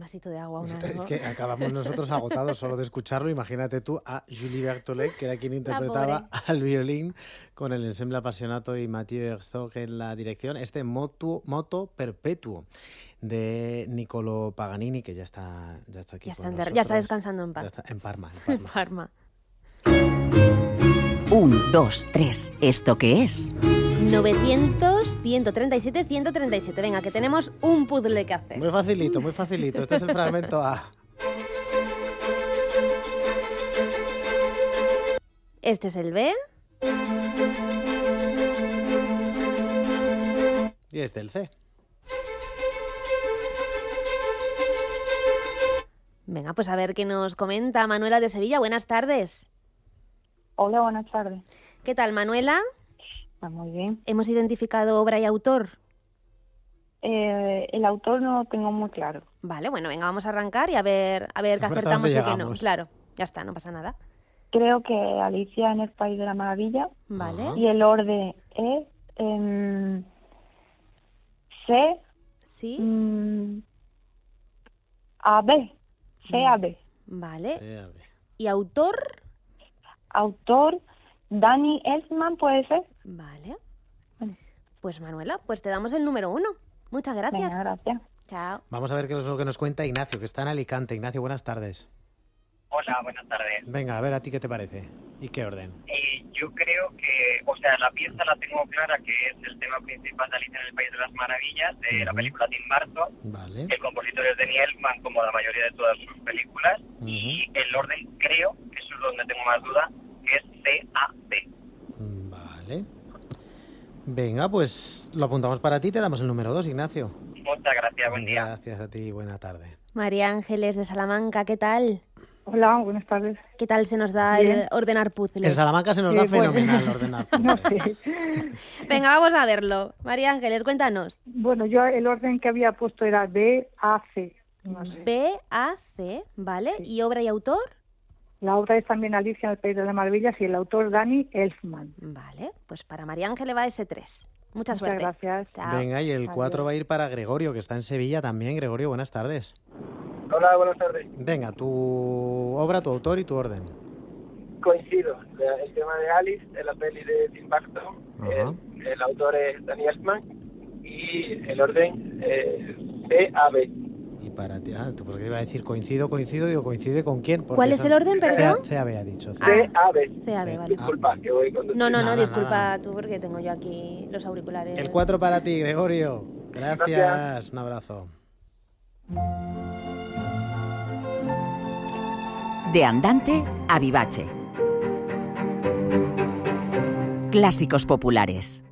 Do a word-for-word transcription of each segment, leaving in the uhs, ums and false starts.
vasito de agua. Una, es que acabamos nosotros agotados solo de escucharlo. Imagínate tú a Julie Berthollet, que era quien interpretaba al violín, con el ensemble Appassionato y Mathieu Herzog en la dirección. Este Moto, Moto Perpetuo de Niccolò Paganini, que ya está, ya está aquí ya con está, nosotros. Ya está descansando en paz. Ya está, en Parma. En Parma. Parma. Un, dos, tres. ¿Esto qué es? novecientos, ciento treinta y siete, ciento treinta y siete. Venga, que tenemos un puzzle que hacer. Muy facilito, muy facilito. Este es el fragmento A. Este es el B. Y este el C. Venga, pues a ver qué nos comenta Manuela de Sevilla. Buenas tardes. Hola, buenas tardes. ¿Qué tal, Manuela? Ah, muy bien. ¿Hemos identificado obra y autor? Eh, el autor no lo tengo muy claro. Vale, bueno, venga, vamos a arrancar y a ver, a ver qué acertamos y qué no. Claro, ya está, no pasa nada. Creo que Alicia en el País de la Maravilla. Vale. Y el orden es eh, C. Sí. Mm, A B. C A B. Vale. C A B. ¿Y autor? Autor Danny Elfman, ¿puede ser? Vale. Bueno. Pues Manuela, pues te damos el número uno. Muchas gracias. Venga, gracias. Chao. Vamos a ver qué es lo que nos cuenta Ignacio, que está en Alicante. Ignacio, buenas tardes. Hola, buenas tardes. Venga, a ver, ¿a ti qué te parece? ¿Y qué orden? Eh, yo creo que, o sea, la pieza la tengo clara, que es el tema principal de Alicia en el País de las Maravillas, de uh-huh. la película Tim Burton. Vale. El compositor es Danny Elfman, como la mayoría de todas sus películas. Uh-huh. Y el orden, creo, que eso es donde tengo más duda, que es C A B. Vale. Venga, pues lo apuntamos para ti, te damos el número dos, Ignacio. Muchas gracias, buen día. Gracias a ti, buena tarde. María Ángeles de Salamanca, ¿qué tal? Hola, buenas tardes. ¿Qué tal se nos da Bien. el ordenar puzzles? En Salamanca se nos sí, da bueno. fenomenal ordenar puzzles. No sé. Venga, vamos a verlo. María Ángeles, cuéntanos. Bueno, yo el orden que había puesto era B A C. No sé. B A C, ¿vale? Sí. ¿Y obra y autor? La obra es también Alicia en el País de las Maravillas y el autor Danny Elfman. Vale, pues para María Ángeles va ese tres. Mucha Muchas suerte. gracias. Chao. Venga, y el cuatro va a ir para Gregorio, que está en Sevilla también. Gregorio, buenas tardes. Hola, buenas tardes. Venga, tu obra, tu autor y tu orden. Coincido. El tema de Alice, de la peli de Tim Burton, el, el autor es Danny Elfman y el orden es C A B. Y para ti, ah, pues que iba a decir coincido, coincido, digo, ¿coincide con quién? Porque ¿Cuál es el orden, perdón? C A B ha dicho. C A B. C A B, vale. Disculpa, que voy con... No, no, no, nada, disculpa nada. tú porque tengo yo aquí los auriculares. El cuatro para ti, Gregorio. Gracias. Gracias. Un abrazo. De andante a vivace. Clásicos populares.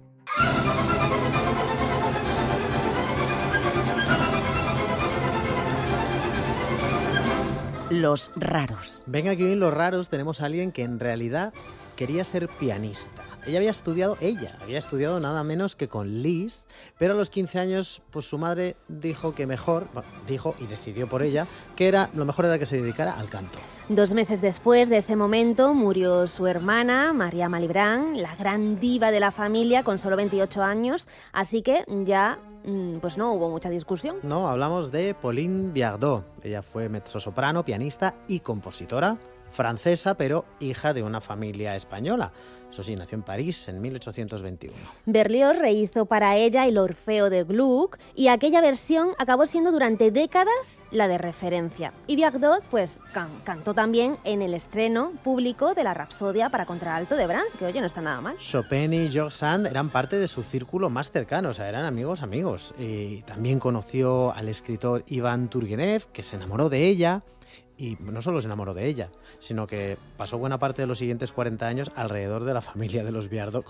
Los raros. Venga, aquí en Los Raros tenemos a alguien que en realidad quería ser pianista. Ella había estudiado, ella había estudiado nada menos que con Liszt, pero a los quince años, pues su madre dijo que mejor, bueno, dijo y decidió por ella, que era lo mejor era que se dedicara al canto. Dos meses después de ese momento murió su hermana, María Malibran, la gran diva de la familia, con solo veintiocho años, así que ya pues no hubo mucha discusión. No, hablamos de Pauline Viardot. Ella fue mezzosoprano, pianista y compositora francesa, pero hija de una familia española. Eso sí, nació en París en mil ochocientos veintiuno. Berlioz rehizo para ella el Orfeo de Gluck y aquella versión acabó siendo durante décadas la de referencia. Y Viardot pues can- cantó también en el estreno público de la Rapsodia para contralto de Brahms, que oye, no está nada mal. Chopin y George Sand eran parte de su círculo más cercano, o sea, eran amigos amigos. Y también conoció al escritor Iván Turgenev, que se enamoró de ella. Y no solo se enamoró de ella, sino que pasó buena parte de los siguientes cuarenta años alrededor de la familia de los Viardot,